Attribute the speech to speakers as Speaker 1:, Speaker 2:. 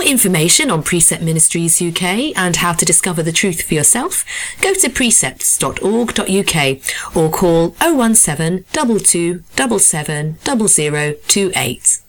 Speaker 1: information on Precept Ministries UK and how to discover the truth for yourself, go to precepts.org.uk or call 017 22 77 0028.